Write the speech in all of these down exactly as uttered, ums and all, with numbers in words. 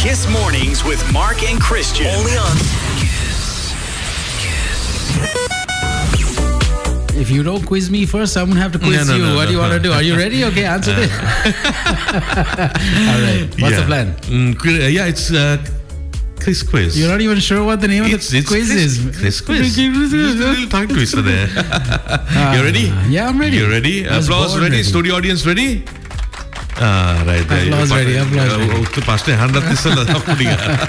Kiss Mornings with Mark and Christian. Only on If you don't quiz me first, I'm going to have to quiz No, no, you. no, what no. do you want to do? Are you ready? Okay, answer this. All right. What's yeah. the plan? Mm, qu- yeah, it's uh, Chris Quiz. You're not even sure what the name it's, of the it's quiz Chris, is. Chris Quiz. There's a little tongue twister there. You ready? Yeah, I'm ready. You ready? I was Applause born ready? ready. Studio audience ready? Ah, right there. Applause ready, applause ready.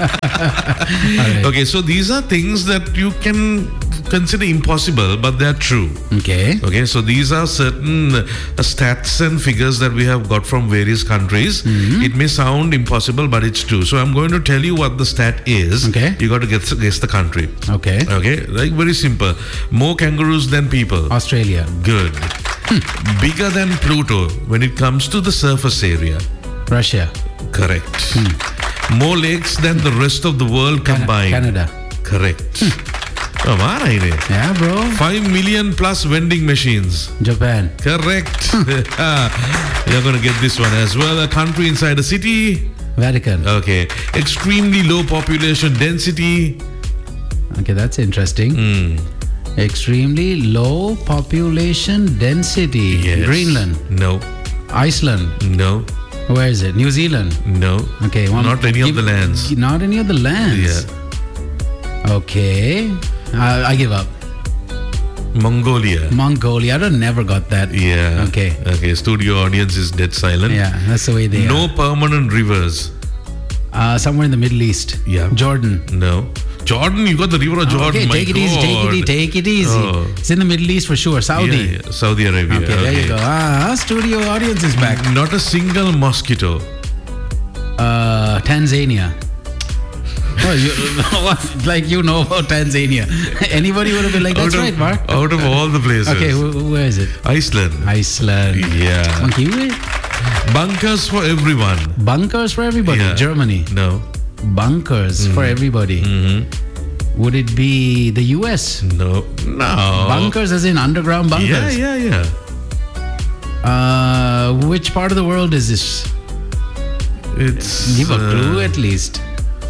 ready. Okay, so these are things that you can consider impossible, but they're true. Okay. Okay, so these are certain uh, stats and figures that we have got from various countries. Mm-hmm. It may sound impossible, but it's true. So I'm going to tell you what the stat is. Okay. You got to guess, guess the country. Okay. Okay, like very simple. More kangaroos than people. Australia. Good. Bigger than Pluto when it comes to the surface area. Russia. Correct. More lakes than the rest of the world Can- combined. Canada. Correct. Oh, maraine. Yeah, bro. Five million plus vending machines. Japan. Correct. You're going to get this one as well. A country inside a city. Vatican. Okay. Extremely low population density. Okay, that's interesting. Hmm. Extremely low population density. Yes. Greenland. No. Iceland. No. Where is it? New Zealand. No. Okay. one- Not any give- of the lands. Not any of the lands. Yeah. Okay. Uh, I give up. Mongolia. Mongolia. I don't never got that. Yeah. Okay. Okay. Studio audience is dead silent. Yeah, that's the way they No are. permanent rivers. Uh, somewhere in the Middle East. Yeah. Jordan. No. Jordan, you got the river of Jordan. Okay, my take it easy, take it God. easy, take it easy. Oh. It's in the Middle East for sure. Saudi. Yeah, yeah. Saudi Arabia. Okay, there you go. Ah, our studio audience is back. Not a single mosquito. Uh, Tanzania. Oh, you, like you know about Tanzania. Anybody would have been like, that's out of, right, Mark. Out of all the places. Okay, wh- where is it? Iceland. Iceland. Yeah. Okay, wait. Bunkers for everyone. Bunkers for everybody. Yeah. Germany. No. Bunkers for everybody. Mm-hmm. Would it be the U S? No. No. Bunkers as in underground bunkers? Yeah, yeah, yeah. Uh, which part of the world is this? It's. Give a uh, clue at least.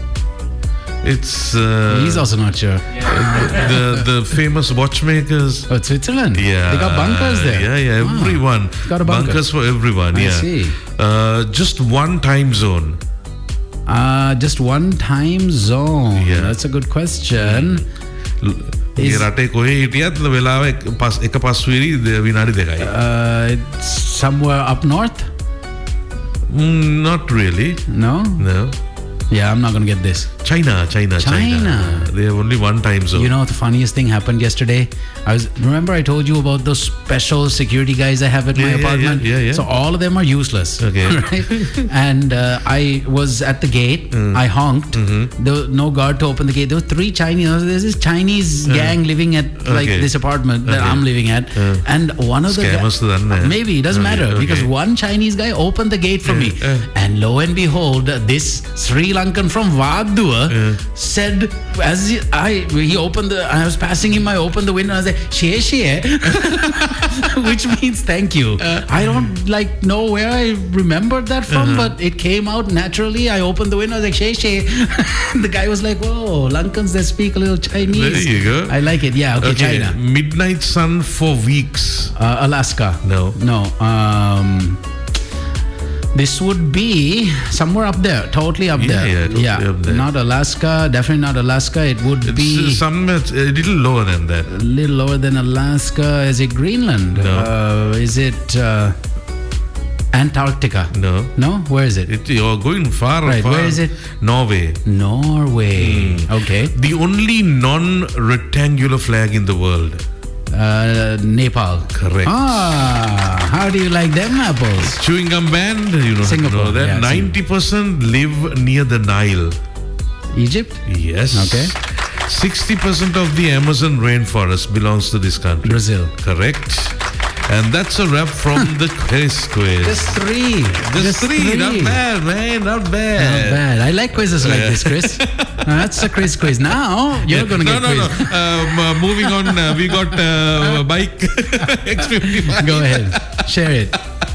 It's. Uh, He's also not sure. the the famous watchmakers. Oh, Switzerland. Yeah. They got bunkers there. Yeah, yeah. Ah, Everyone. got a bunker. Bunkers for everyone. I yeah. see. Uh, just one time zone. Uh, just one time zone. Yeah. That's a good question. A Is- රටේ කොහේ හිටියත් වෙලාව එක පස් එක පස්වීරි විනාඩි දෙකයි. Uh, it's somewhere up north? Mm, not really. No? No. Yeah, I'm not going to get this. China, China, China. China. They have only one time zone. You know, the funniest thing happened yesterday. I was remember I told you about those special security guys I have at Yeah, my yeah, apartment. yeah, yeah, yeah. So all of them are useless. Okay. Right? And uh, I was at the gate. Mm. I honked. Mm-hmm. There was no guard to open the gate. There were three Chinese. There's this Chinese gang living at like Okay. this apartment that Okay. I'm living at. Uh. And one of the Scammers to that man. maybe it doesn't Okay, matter okay. because one Chinese guy opened the gate for me, uh. and lo and behold, this Sri Lankan from Vadua said as he, I he opened the I was passing him, I opened the window and I was like "Xie xie," which means thank you. I don't like know where I remembered that from, Uh-huh. but it came out naturally. I opened the window, I was like "Xie xie." The guy was like, "Whoa, Lankans that speak a little Chinese." There you go. I like it. Yeah. Okay, Okay, China, midnight sun for weeks. uh, Alaska. No. No. Um, this would be somewhere up there, totally up Yeah, there. yeah, totally up there. Not Alaska, definitely not Alaska. It would It's be uh, some uh, a little lower than that. a little lower than Alaska. Is it Greenland? No. Uh, is it uh, Antarctica? No. No? Where is it? It, you're going far, Right, far. where is it? Norway. Norway. Okay. The only non-rectangular flag in the world. Uh, Nepal. Correct. Ah, how do you like them apples? Chewing gum band, you know, Singapore, know that yeah, ninety percent live near the Nile. Egypt? Yes. Okay. sixty percent of the Amazon rainforest belongs to this country. Brazil. Correct. And that's a wrap from the Chris quiz. Just three. Just three. Not bad, man. Not bad. Not bad. I like quizzes like this, Chris. Now, that's a Chris quiz. Now you're going to no, get no, quiz. no. Um, uh, moving on, uh, we got uh, bike X fifty-five. Go ahead. Share it.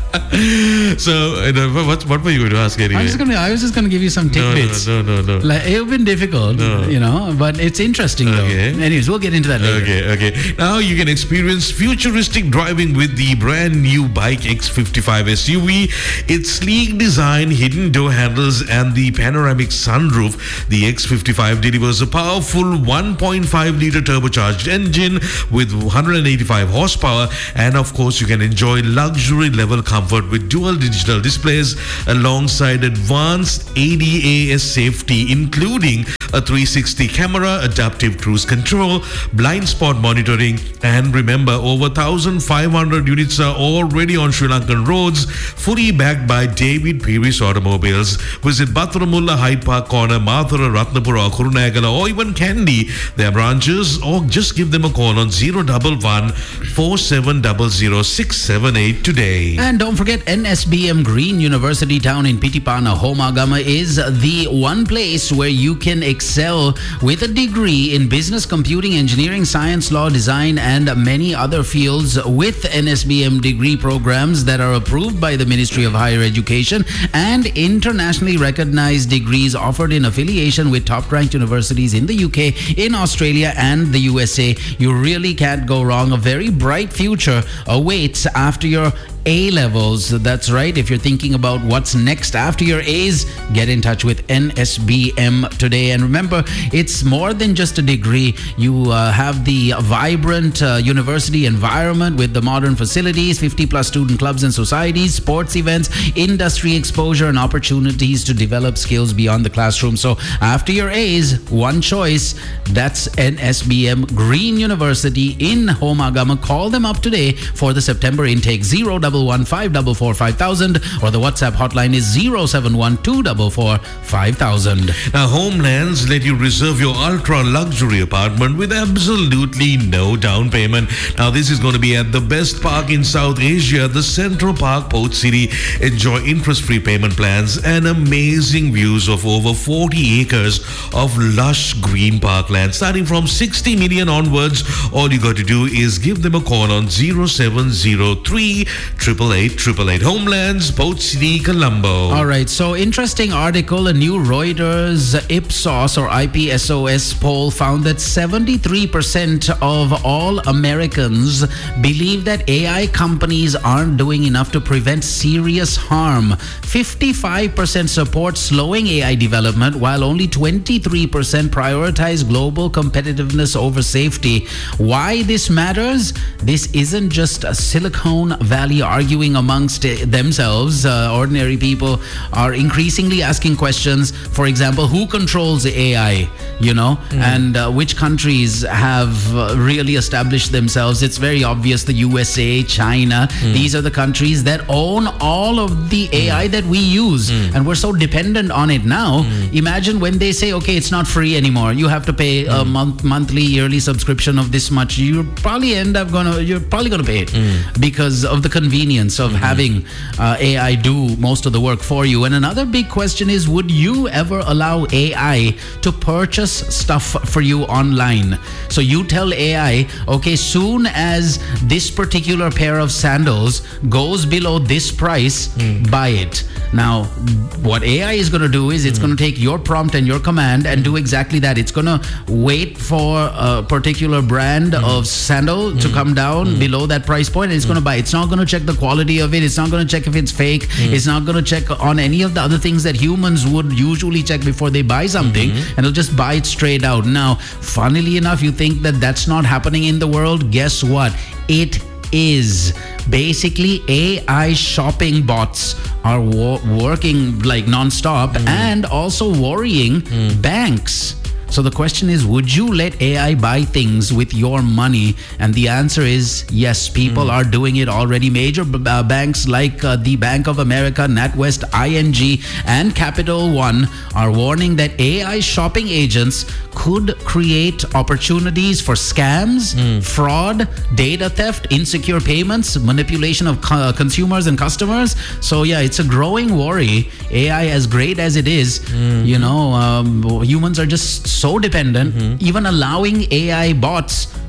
So, uh, no, what, what were you going to ask anyway? I was, gonna, I was just going to give you some no, tidbits. no, no, no, no. Like, it's been difficult, No. you know, but it's interesting Okay. though. Anyways, we'll get into that later. Okay, okay. Now you can experience futuristic driving with the brand new Bike X fifty-five S U V. Its sleek design, hidden door handles, and the panoramic sunroof. The X fifty-five delivers a powerful one point five litre turbocharged engine with one hundred eighty-five horsepower, and of course, you can enjoy luxury level comfort with dual digital displays alongside advanced A D A S safety, including a three sixty camera, adaptive cruise control, blind spot monitoring, and remember, over fifteen hundred units are already on Sri Lankan roads, fully backed by David Pieris Automobiles. Visit Bathuramulla, Hyde Park Corner, Mathura, Ratnapura, Kurunegala, or even Kandy, their branches, or just give them a call on zero one one, four seven zero zero, six seven eight today. And don't forget, N S B M Green University Town in Pitipana, Homagama, is the one place where you can excel with a degree in business, computing, engineering, science, law, design, and many other fields with N S B M degree programs that are approved by the Ministry of Higher Education, and internationally recognized degrees offered in affiliation with top-ranked universities in the U K, in Australia, and the U S A. You really can't go wrong. A very bright future awaits after your A-levels. That's right. If you're thinking about what's next after your A's, get in touch with N S B M today. And remember, it's more than just a degree. You uh, have the vibrant uh, university environment with the modern facilities, fifty plus student clubs and societies, sports events, industry exposure, and opportunities to develop skills beyond the classroom. So after your A's, one choice, that's N S B M Green University in Homagama. Call them up today for the September intake. zero one one five four four five thousand, or the WhatsApp hotline is zero seven one two four four five thousand. Now, Homelands let you reserve your ultra luxury apartment with absolutely no down payment. Now, this is going to be at the best park in South Asia, the Central Park, Port City. Enjoy interest-free payment plans and amazing views of over forty acres of lush green parkland. Starting from sixty million onwards, all you got to do is give them a call on zero seven zero three, eight eight eight, eight eight eight. Homelands, Port City, Colombo. All right, so interesting article. A new Reuters Ipsos or I P S O S poll found that seventy-three percent of all Americans believe that A I companies aren't doing enough to prevent serious harm. fifty-five percent support slowing A I development, while only twenty-three percent prioritize global competitiveness over safety. Why this matters? This isn't just a Silicon Valley arguing amongst themselves. Uh, ordinary people are increasingly asking questions. For example, who controls A I? You know, mm. and uh, which countries have uh, really established themselves? It's very obvious: the U S A, China. Mm. These are the countries that own all of the A I mm. that we use, mm. and we're so dependent on it now. Mm. Imagine when they say, "Okay, it's not free anymore. You have to pay mm. a month, monthly, yearly subscription of this much." You probably end up gonna, you're probably gonna pay it mm. because of the convenience of mm. having uh, A I do most of the work for you. And another big question is, would you ever allow A I to purchase stuff for you online? So you tell A I, okay, soon as this particular pair of sandals goes below this price, mm. buy it. Now, what A I is going to do is it's mm. going to take your prompt and your command and do exactly that. It's going to wait for a particular brand mm. of sandal mm. to come down mm. below that price point, and it's mm. going to buy. It's not going to check the quality of it. It's not going to check if it's fake. Mm. It's not going to check on any of the other things that humans would usually check before they buy something, mm-hmm. and it'll just buy it straight out. Now, funnily enough, you think that that's not happening in the world? Guess what? It is. Basically, A I shopping bots are wo- working like nonstop mm. and also worrying mm. banks. So the question is, would you let A I buy things with your money? And the answer is yes. People mm. are doing it already. Major b- uh, banks like uh, the Bank of America, NatWest, I N G, and Capital One are warning that A I shopping agents could create opportunities for scams, mm. fraud, data theft, insecure payments, manipulation of co- consumers and customers. So yeah, it's a growing worry. A I, as great as it is, mm. you know, um, humans are just so dependent. Mm-hmm. Even allowing A I bots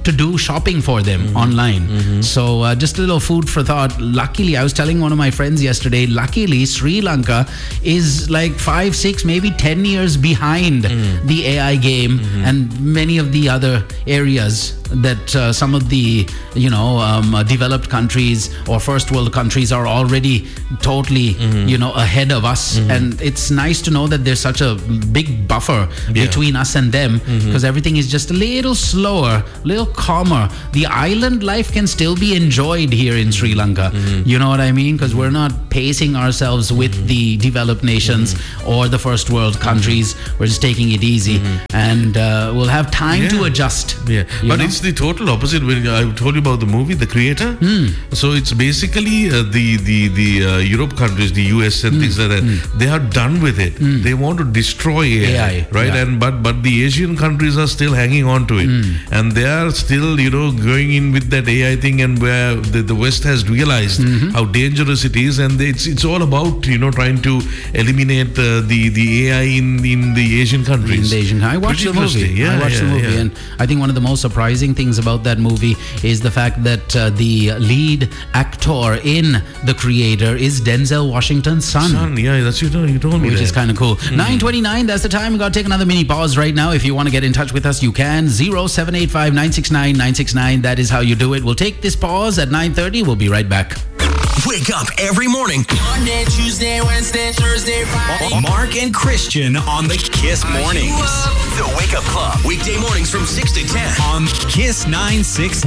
to do shopping for them Mm-hmm. online. Mm-hmm. So uh, just a little food for thought. Luckily, I was telling one of my friends yesterday, luckily Sri Lanka is like five, six, maybe ten years behind mm. the A I game mm-hmm. and many of the other areas that uh, some of the, you know, um, uh, developed countries or first world countries are already totally, mm-hmm. you know, ahead of us. Mm-hmm. And it's nice to know that there's such a big buffer yeah. between us and them, because mm-hmm. everything is just a little slower, a little calmer. The island life can still be enjoyed here in Sri Lanka. Mm-hmm. You know what I mean? Because we're not pacing ourselves with mm-hmm. the developed nations mm-hmm. or the first world countries. Mm-hmm. We're just taking it easy. Mm-hmm. And uh, we'll have time yeah. to adjust. Yeah, but know? It's the total opposite. When I told you about the movie, The Creator. Mm. So it's basically uh, the the the uh, Europe countries, the U S and mm. things like that. Mm. They are done with it. Mm. They want to destroy A I, A I right? Yeah. And but but the Asian countries are still hanging on to it, mm. and they are still, you know, going in with that A I thing, and where the, the West has realized mm-hmm. how dangerous it is, and it's it's all about, you know, trying to eliminate uh, the the A I in in the Asian countries. In the Asian, I watched Pretty the movie. Yeah, I watched yeah, the movie, yeah. and I think one of the most surprising things about that movie is the fact that uh, the lead actor in The Creator is Denzel Washington's son. Son, yeah, that's you told, you told me Which that. is kind of cool. Mm. nine twenty-nine, that's the time. We've got to take another mini pause right now. If you want to get in touch with us, you can. zero seven eight five nine six nine nine six nine. That is how you do it. We'll take this pause at nine thirty. We'll be right back. Wake up every morning. Monday, Tuesday, Wednesday, Thursday, Friday. Mark and Christian on the Kiss Mornings. The Wake Up Club. Weekday mornings from six to ten on Kiss nine six